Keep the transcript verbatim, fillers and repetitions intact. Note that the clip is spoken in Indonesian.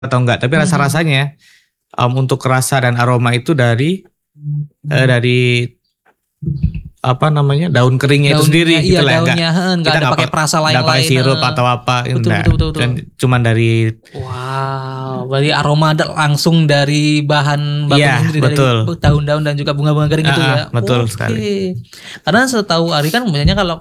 atau enggak, tapi Mhm. rasa-rasanya um, untuk rasa dan aroma itu dari eh, dari apa namanya daun keringnya itu Daunnya, sendiri iya gitu lah. Enggak, daunnya, heeh, nggak kita ada nggak pakai pa- perasa nggak pakai lain-lain. sirup heeh. atau apa, Betul, enggak. betul, betul, betul. Dan cuman dari Wow, berarti aroma da- langsung dari bahan bakunya iya sendiri, dari betul. daun-daun dan juga bunga-bunga kering Ah, itu ah, ya. betul Oke. sekali. Karena setahu Ari kan biasanya kalau